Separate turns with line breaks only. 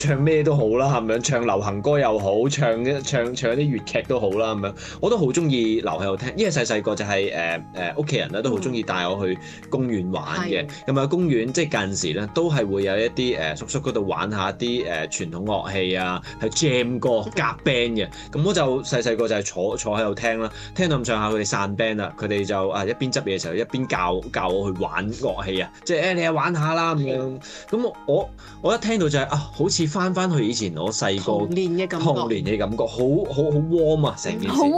唱咩都好啦，咁樣唱流行歌又好，唱一啲粵劇都好啦，咁樣我都好中意留喺度聽，因為細細個就係屋企人咧都好中意帶我去公園玩嘅，咁啊公園即係近時咧都係會有一啲叔叔嗰度玩下啲傳統樂器啊，係 jam 歌夾 band 嘅，咁我就細細個就係坐喺度聽啦，聽到咁上下佢哋散 band 啦，佢哋就一邊執嘢嘅時候一邊教我去玩樂器啊，即係你啊玩下啦咁樣，咁我一聽到就係好似翻去以前我細個
童年嘅感覺，
好 warm 啊成件事。